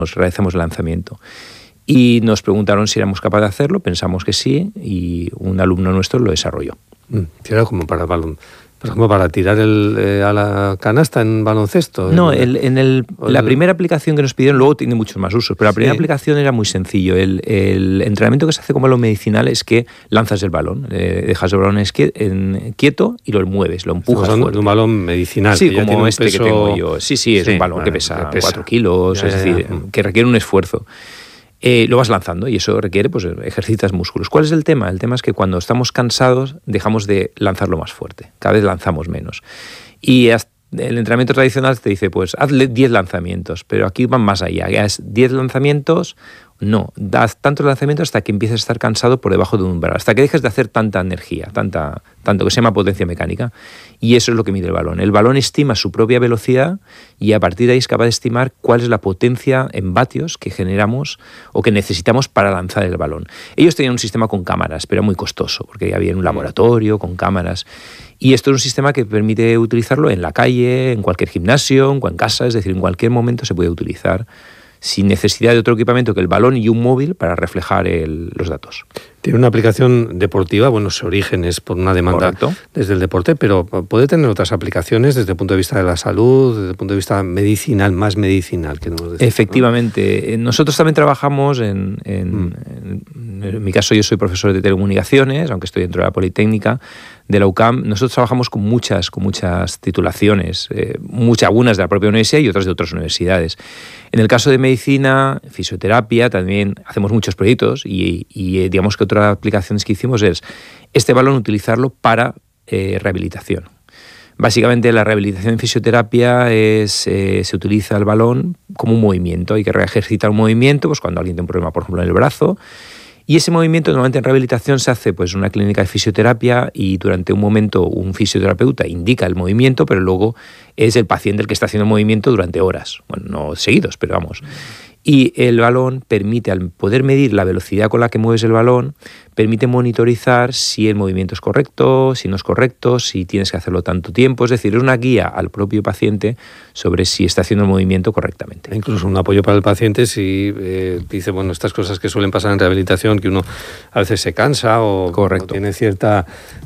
realizamos el lanzamiento. Y nos preguntaron si éramos capaces de hacerlo, pensamos que sí, y un alumno nuestro lo desarrolló. Era como para el balón. Por ejemplo, para tirar a la canasta en baloncesto. No, la primera aplicación que nos pidieron, luego tiene muchos más usos, pero la primera aplicación era muy sencillo. El entrenamiento que se hace como balón medicinal es que lanzas el balón, dejas el balón quieto y lo mueves, lo empujas fuerte. Un balón medicinal. Sí, que ya como tiene que tengo yo. Sí, es un balón que pesa 4 kilos, es decir, que requiere un esfuerzo. Lo vas lanzando y eso requiere, pues, ejercitas músculos. ¿Cuál es el tema? El tema es que cuando estamos cansados dejamos de lanzarlo más fuerte. Cada vez lanzamos menos. Y el entrenamiento tradicional te dice, pues, hazle 10 lanzamientos, pero aquí van más allá. Ya es 10 lanzamientos, no, das tantos lanzamientos hasta que empieces a estar cansado por debajo de un umbral, hasta que dejes de hacer tanta energía, tanto que se llama potencia mecánica. Y eso es lo que mide el balón. El balón estima su propia velocidad y a partir de ahí es capaz de estimar cuál es la potencia en vatios que generamos o que necesitamos para lanzar el balón. Ellos tenían un sistema con cámaras, pero era muy costoso, porque había un laboratorio con cámaras. Y esto es un sistema que permite utilizarlo en la calle, en cualquier gimnasio, en casa, es decir, en cualquier momento se puede utilizar sin necesidad de otro equipamiento que el balón y un móvil para reflejar los datos. Tiene una aplicación deportiva, bueno, su origen es por una demanda desde el deporte, pero puede tener otras aplicaciones desde el punto de vista de la salud, desde el punto de vista medicinal, más medicinal que nos decía. Efectivamente. ¿No? Nosotros también trabajamos en mi caso yo soy profesor de telecomunicaciones, aunque estoy dentro de la Politécnica de la UCAM. Nosotros trabajamos con muchas titulaciones, algunas de la propia universidad y otras de otras universidades. En el caso de medicina, fisioterapia, también hacemos muchos proyectos y digamos que otra aplicación que hicimos es este balón utilizarlo para rehabilitación. Básicamente la rehabilitación en fisioterapia se utiliza el balón como un movimiento. Hay que ejercitar un movimiento, pues cuando alguien tiene un problema, por ejemplo, en el brazo. Y ese movimiento normalmente en rehabilitación se hace pues, en una clínica de fisioterapia y durante un momento un fisioterapeuta indica el movimiento, pero luego es el paciente el que está haciendo el movimiento durante horas. Bueno, no seguidos, pero vamos. Y el balón permite, al poder medir la velocidad con la que mueves el balón, permite monitorizar si el movimiento es correcto, si no es correcto, si tienes que hacerlo tanto tiempo. Es decir, es una guía al propio paciente sobre si está haciendo el movimiento correctamente. Incluso un apoyo para el paciente si dice, bueno, estas cosas que suelen pasar en rehabilitación, que uno a veces se cansa o tiene cierta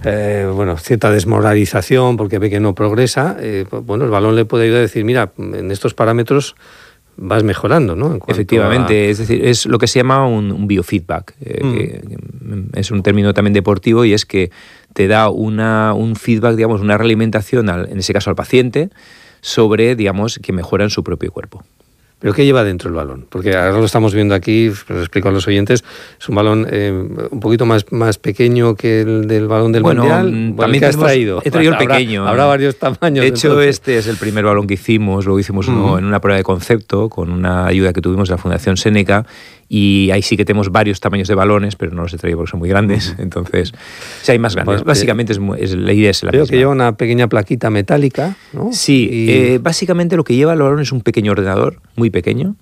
desmoralización porque ve que no progresa. El balón le puede ayudar a decir, mira, en estos parámetros vas mejorando, ¿no? Efectivamente, es decir, es lo que se llama un biofeedback, que es un término también deportivo y es que te da un feedback, digamos, una realimentación, en ese caso al paciente, sobre, digamos, que mejora en su propio cuerpo. ¿Pero qué lleva dentro el balón? Porque ahora lo estamos viendo aquí, lo explico a los oyentes, es un balón un poquito más pequeño que el del balón del Mundial. También ¿qué has traído? He traído el pequeño. Habrá varios tamaños. De hecho, este es el primer balón que hicimos, luego hicimos uno en una prueba de concepto con una ayuda que tuvimos de la Fundación Seneca y ahí sí que tenemos varios tamaños de balones, pero no los he traído porque son muy grandes, entonces sí hay más grandes. Bueno, básicamente la idea es la misma. Creo que lleva una pequeña plaquita metálica, ¿no? Sí, básicamente lo que lleva el balón es un pequeño ordenador, muy pequeño,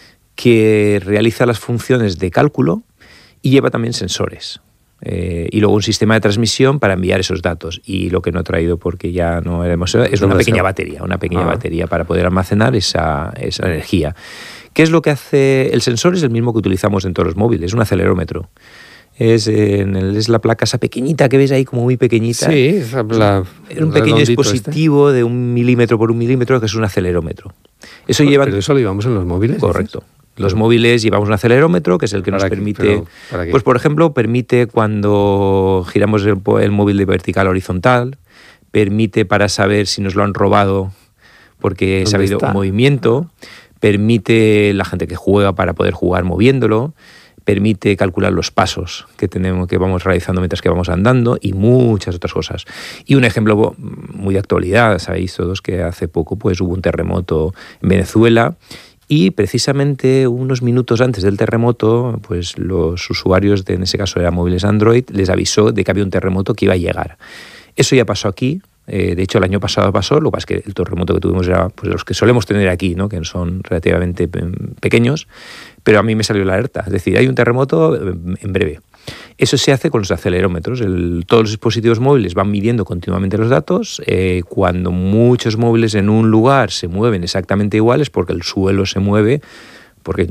que realiza las funciones de cálculo y lleva también sensores. Y luego un sistema de transmisión para enviar esos datos. Y lo que no he traído porque ya no éramos... Es una pequeña batería para poder almacenar esa energía. ¿Qué es lo que hace? El sensor es el mismo que utilizamos en todos los móviles, es un acelerómetro. Es la placa esa pequeñita que ves ahí como muy pequeñita. Sí, es un pequeño dispositivo de 1 milímetro por 1 milímetro que es un acelerómetro. Pero eso lo llevamos en los móviles. Correcto. ¿Dices? Los móviles llevamos un acelerómetro que es el que nos permite... Pues por ejemplo, permite cuando giramos el móvil de vertical a horizontal, permite para saber si nos lo han robado porque se ha habido un movimiento, permite la gente que juega para poder jugar moviéndolo, permite calcular los pasos que vamos realizando mientras que vamos andando y muchas otras cosas. Y un ejemplo muy de actualidad, sabéis todos que hace poco pues hubo un terremoto en Venezuela y precisamente unos minutos antes del terremoto, pues los usuarios en ese caso eran móviles Android, les avisó de que había un terremoto que iba a llegar. Eso ya pasó aquí. De hecho, el año pasado pasó, lo que pasa es que el terremoto que tuvimos era pues, los que solemos tener aquí, ¿no? Que son relativamente pequeños, pero a mí me salió la alerta. Es decir, hay un terremoto en breve. Eso se hace con los acelerómetros. Todos los dispositivos móviles van midiendo continuamente los datos. Cuando muchos móviles en un lugar se mueven exactamente iguales, porque el suelo se mueve